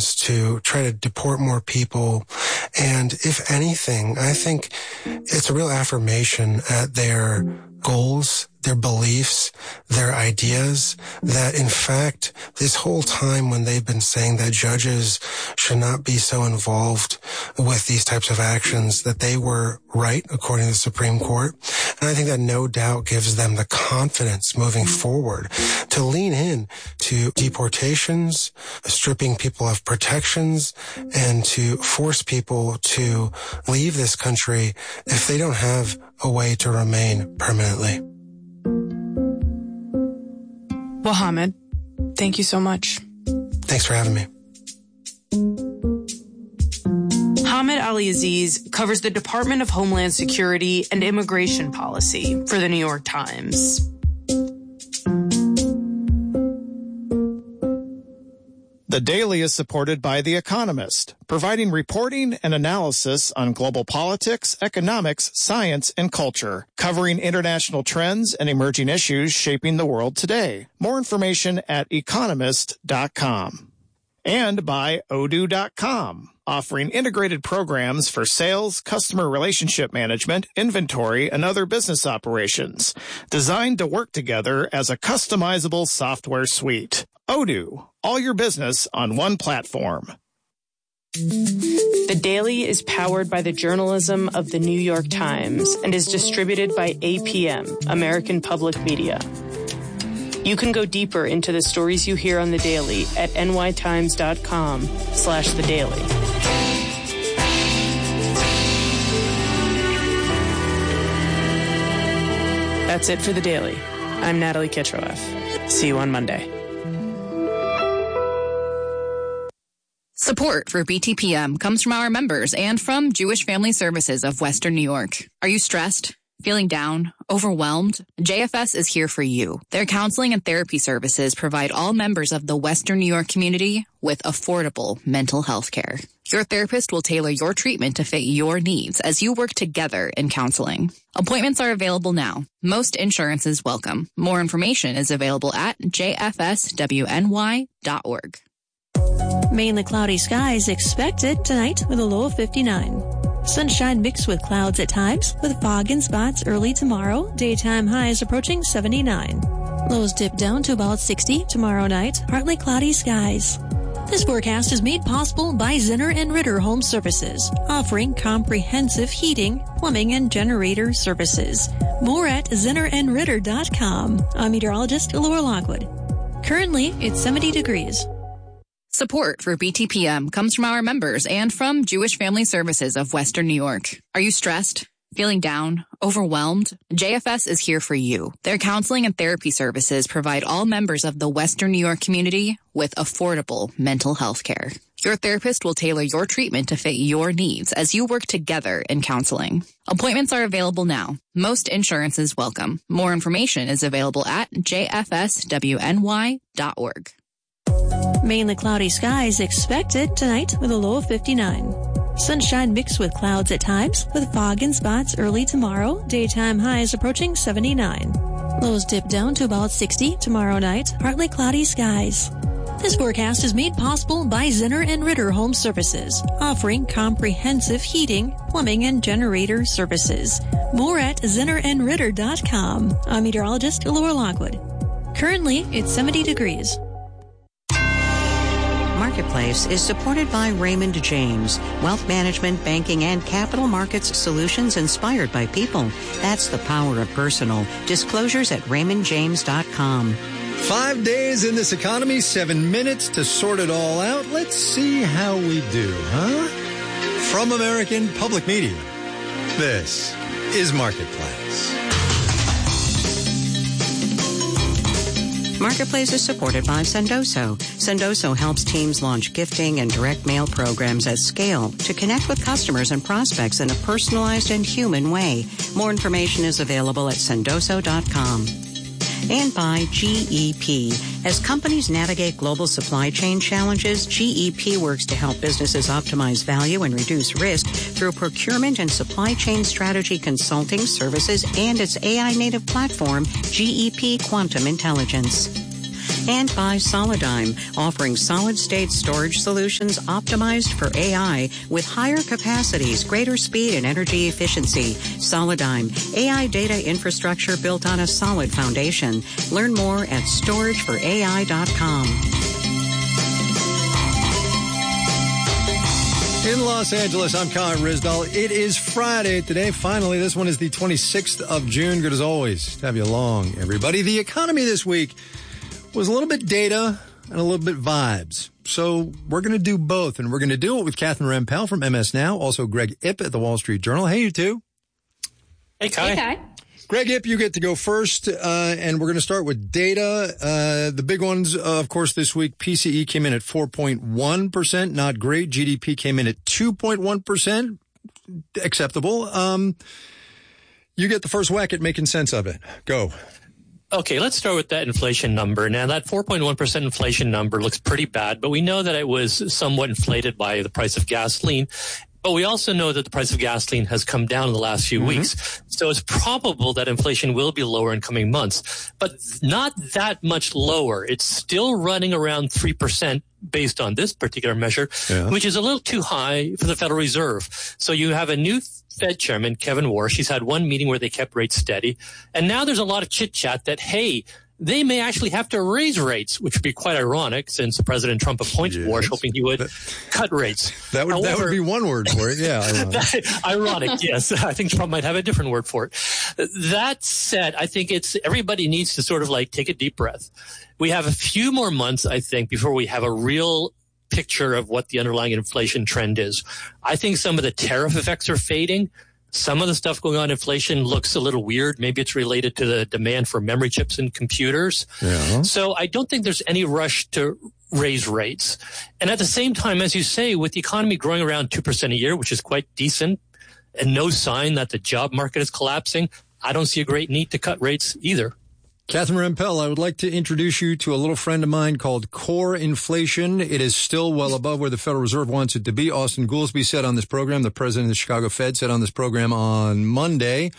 actions to try to deport more people. And if anything, I think it's a real affirmation at their goals, their beliefs, their ideas, that in fact, this whole time when they've been saying that judges should not be so involved with these types of actions, that they were right, according to the Supreme Court. And I think that no doubt gives them the confidence moving forward to lean in to deportations, stripping people of protections, and to force people to leave this country if they don't have a way to remain permanently. Well, Hamid, thank you so much. Thanks for having me. Hamid Ali-Aziz covers the Department of Homeland Security and Immigration Policy for the New York Times. The Daily is supported by The Economist, providing reporting and analysis on global politics, economics, science, and culture, covering international trends and emerging issues shaping the world today. More information at economist.com. And by Odoo.com, offering integrated programs for sales, customer relationship management, inventory, and other business operations, designed to work together as a customizable software suite. Odoo, all your business on one platform. The Daily is powered by the journalism of the New York Times and is distributed by APM, American Public Media. You can go deeper into the stories you hear on The Daily at nytimes.com/The Daily. That's it for The Daily. I'm Natalie Kitroeff. See you on Monday. Support for BTPM comes from our members and from Jewish Family Services of Western New York. Are you stressed? Feeling down? Overwhelmed? JFS is here for you. Their counseling and therapy services provide all members of the Western New York community with affordable mental health care. Your therapist will tailor your treatment to fit your needs as you work together in counseling. Appointments are available now. Most insurance is welcome. More information is available at jfswny.org. Mainly cloudy skies expected tonight with a low of 59. Sunshine mixed with clouds at times, with fog in spots early tomorrow. Daytime highs approaching 79. Lows dip down to about 60 tomorrow night. Partly cloudy skies. This forecast is made possible by Zinner and Ritter Home Services, offering comprehensive heating, plumbing, and generator services. More at zinnerandritter.com. I'm meteorologist Laura Lockwood. Currently, it's 70 degrees. Support for BTPM comes from our members and from Jewish Family Services of Western New York. Are you stressed? Feeling down? Overwhelmed? JFS is here for you. Their counseling and therapy services provide all members of the Western New York community with affordable mental health care. Your therapist will tailor your treatment to fit your needs as you work together in counseling. Appointments are available now. Most insurance is welcome. More information is available at jfswny.org. Mainly cloudy skies expected tonight with a low of 59. Sunshine mixed with clouds at times, with fog in spots early tomorrow. Daytime highs approaching 79. Lows dip down to about 60 tomorrow night. Partly cloudy skies. This forecast is made possible by Zinner and Ritter Home Services, offering comprehensive heating, plumbing, and generator services. More at zinnerandritter.com. I'm meteorologist Laura Lockwood. Currently, it's 70 degrees. Marketplace is supported by Raymond James, wealth management, banking, and capital markets solutions inspired by people. That's the power of personal. Disclosures at raymondjames.com. 5 days in this economy, 7 minutes to sort it all out. Let's see how we do, huh? From American Public Media, this is Marketplace. Marketplace is supported by Sendoso. Sendoso helps teams launch gifting and direct mail programs at scale to connect with customers and prospects in a personalized and human way. More information is available at sendoso.com. And by GEP. As companies navigate global supply chain challenges, GEP works to help businesses optimize value and reduce risk through procurement and supply chain strategy consulting services and its AI-native platform, GEP Quantum Intelligence. And by Solidigm, offering solid-state storage solutions optimized for AI with higher capacities, greater speed, and energy efficiency. Solidigm, AI data infrastructure built on a solid foundation. Learn more at storageforai.com. In Los Angeles, I'm Con Rizdal. It is Friday today. Finally, this one is the 26th of June. Good as always to have you along, everybody. The economy this week was a little bit data and a little bit vibes. So we're going to do both, and we're going to do it with Catherine Rampell from MS Now, also Greg Ip at the Wall Street Journal. Hey, you two. Hey, Kai. Hey, Kai. Greg Ip, you get to go first, and we're going to start with data. The big ones, of course, this week, PCE came in at 4.1%, not great. GDP came in at 2.1%, acceptable. You get the first whack at making sense of it. Go. Okay, let's start with that inflation number. Now, that 4.1% inflation number looks pretty bad, but we know that it was somewhat inflated by the price of gasoline. But we also know that the price of gasoline has come down in the last few weeks. So it's probable that inflation will be lower in coming months, but not that much lower. It's still running around 3% based on this particular measure, which is a little too high for the Federal Reserve. So you have a new Fed chairman, Kevin Warsh. He's had one meeting where they kept rates steady. And now there's a lot of chit chat that, hey, they may actually have to raise rates, which would be quite ironic since President Trump appointed Warsh, hoping he would cut rates. That would be one word for it, yeah. Ironic, yes. I think Trump might have a different word for it. That said, I think everybody needs to sort of like take a deep breath. We have a few more months, I think, before we have a real picture of what the underlying inflation trend is. I think some of the tariff effects are fading. Some of the stuff going on in inflation looks a little weird. Maybe it's related to the demand for memory chips in computers. Yeah. So I don't think there's any rush to raise rates. And at the same time, as you say, with the economy growing around 2% a year, which is quite decent, and no sign that the job market is collapsing, I don't see a great need to cut rates either. Catherine Rampell, I would like to introduce you to a little friend of mine called core inflation. It is still well above where the Federal Reserve wants it to be. Austin Goolsbee said on this program, the president of the Chicago Fed said on this program on Monday,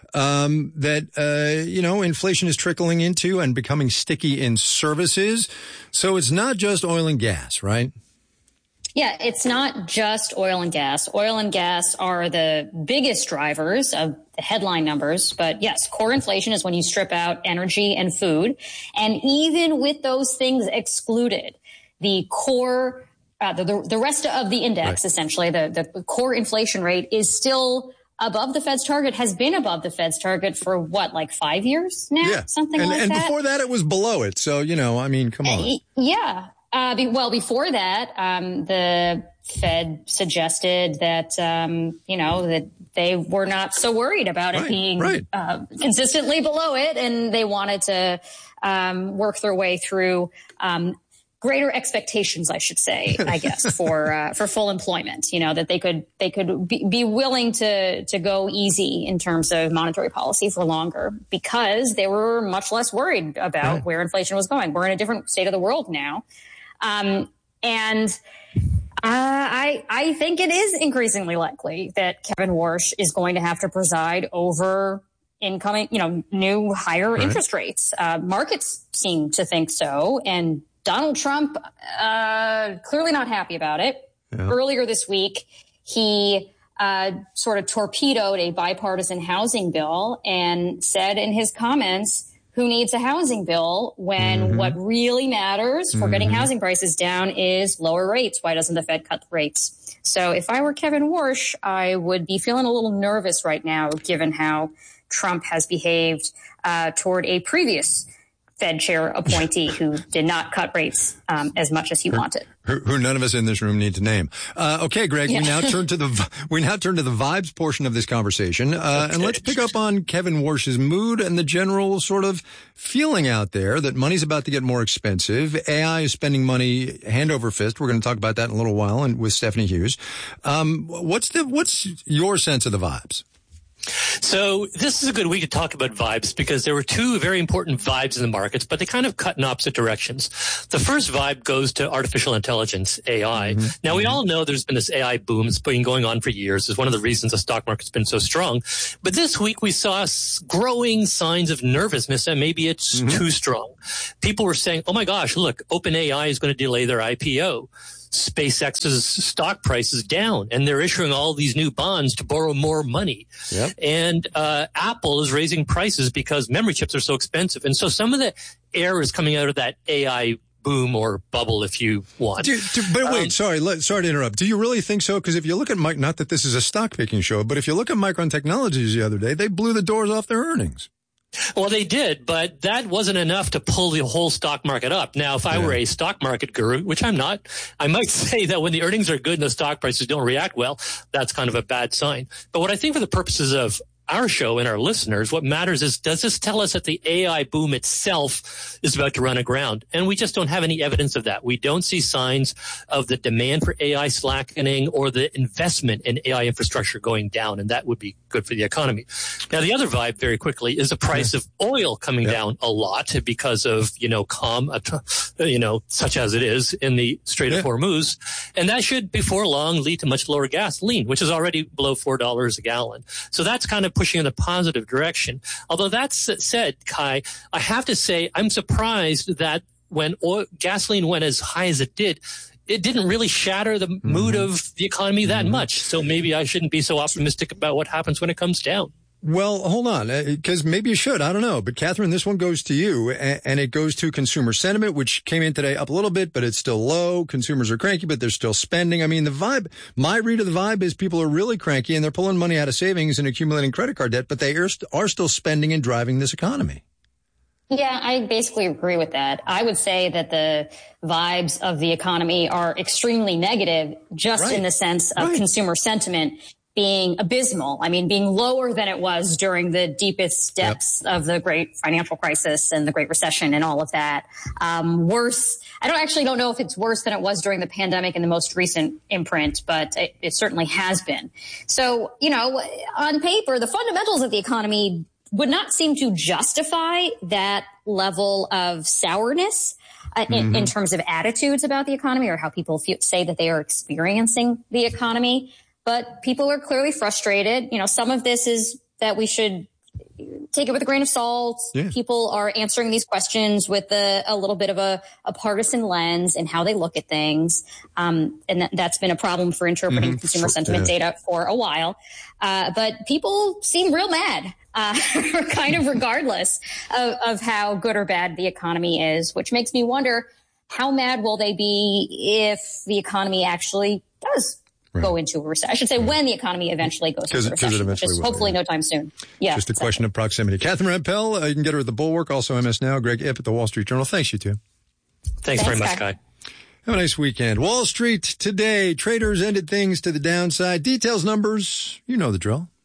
that inflation is trickling into and becoming sticky in services. So it's not just oil and gas, right? Yeah, it's not just oil and gas. Oil and gas are the biggest drivers of the headline numbers. But yes, core inflation is when you strip out energy and food. And even with those things excluded, the core, the rest of the index, essentially, the core inflation rate is still above the Fed's target, has been above the Fed's target for what, like 5 years now? Yeah. Something like that. And before that, it was below it. So, come on. Yeah. Before that, the Fed suggested that, that they were not so worried about it being consistently below it, and they wanted to work their way through greater expectations, I should say, I guess, for full employment. That they could be willing to go easy in terms of monetary policy for longer because they were much less worried about where inflation was going. We're in a different state of the world now. I think it is increasingly likely that Kevin Warsh is going to have to preside over incoming, new higher interest rates. Markets seem to think so. And Donald Trump, clearly not happy about it. Yeah. Earlier this week, he sort of torpedoed a bipartisan housing bill and said in his comments, who needs a housing bill when what really matters for getting housing prices down is lower rates? Why doesn't the Fed cut the rates? So if I were Kevin Warsh, I would be feeling a little nervous right now, given how Trump has behaved toward a previous Fed chair appointee who did not cut rates as much as he wanted. Who none of us in this room need to name. Okay, Greg, we now turn to the vibes portion of this conversation. And let's pick up on Kevin Warsh's mood and the general sort of feeling out there that money's about to get more expensive. AI is spending money hand over fist. We're going to talk about that in a little while and with Stephanie Hughes. What's your sense of the vibes? So this is a good week to talk about vibes because there were two very important vibes in the markets, but they kind of cut in opposite directions. The first vibe goes to artificial intelligence, AI. Mm-hmm. Now, we all know there's been this AI boom. It's been going on for years. It's one of the reasons the stock market's been so strong. But this week we saw growing signs of nervousness and maybe it's too strong. People were saying, oh my gosh, look, OpenAI is going to delay their IPO. SpaceX's stock price is down, and they're issuing all these new bonds to borrow more money. Yep. And Apple is raising prices because memory chips are so expensive. And so some of the air is coming out of that AI boom or bubble, if you want. But wait, sorry to interrupt. Do you really think so? Because if you look at not that this is a stock picking show, but if you look at Micron Technologies the other day, they blew the doors off their earnings. Well, they did, but that wasn't enough to pull the whole stock market up. Now, if I were a stock market guru, which I'm not, I might say that when the earnings are good and the stock prices don't react well, that's kind of a bad sign. But what I think for the purposes of our show and our listeners, what matters is, does this tell us that the AI boom itself is about to run aground? And we just don't have any evidence of that. We don't see signs of the demand for AI slackening or the investment in AI infrastructure going down, and that would be good for the economy. Now, the other vibe, very quickly, is the price of oil coming down a lot because of, such as it is in the Strait of Hormuz. And that should, before long, lead to much lower gasoline, which is already below $4 a gallon. So that's kind of pushing in a positive direction. Although that said, Kai, I have to say I'm surprised that when gasoline went as high as it didn't really shatter the mood of the economy that much. So maybe I shouldn't be so optimistic about what happens when it comes down. Well, hold on, because maybe you should. I don't know. But, Catherine, this one goes to you, and it goes to consumer sentiment, which came in today up a little bit, but it's still low. Consumers are cranky, but they're still spending. I mean, the vibe, my read of the vibe is people are really cranky, and they're pulling money out of savings and accumulating credit card debt, but they are still spending and driving this economy. Yeah, I basically agree with that. I would say that the vibes of the economy are extremely negative, just in the sense of consumer sentiment being abysmal. I mean, being lower than it was during the deepest depths of the great financial crisis and the Great Recession and all of that. Worse. I don't know if it's worse than it was during the pandemic in the most recent imprint, but it certainly has been. So, on paper, the fundamentals of the economy would not seem to justify that level of sourness in terms of attitudes about the economy or how people say that they are experiencing the economy. But people are clearly frustrated. Some of this is that we should take it with a grain of salt. Yeah. People are answering these questions with a little bit of a partisan lens in how they look at things. And that's been a problem for interpreting consumer sentiment data for a while. But people seem real mad, kind of regardless of how good or bad the economy is, which makes me wonder, how mad will they be if the economy actually does go into a recession? I should say when the economy eventually goes into a recession, which is hopefully no time soon. Yeah, just a question of proximity. Catherine Rampell, you can get her at The Bulwark, also MS Now. Greg Ip at The Wall Street Journal. Thanks, you two. Thanks very much, Kai. Have a nice weekend. Wall Street today. Traders ended things to the downside. Details, numbers, you know the drill.